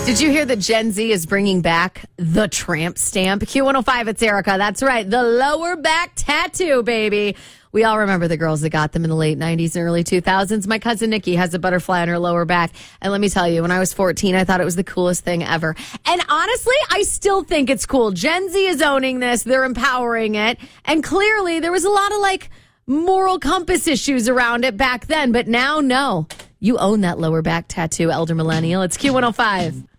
Did you hear that Gen Z is bringing back the tramp stamp? Q105, it's Erica. That's right. The lower back tattoo, baby. We all remember the girls that got them in the late 90s and early 2000s. My cousin Nikki has a butterfly on her lower back. And let me tell you, when I was 14, I thought it was the coolest thing ever. And honestly, I still think it's cool. Gen Z is owning this. They're empowering it. And clearly, there was a lot of moral compass issues around it back then. But now, no. You own that lower back tattoo, elder millennial. It's Q105.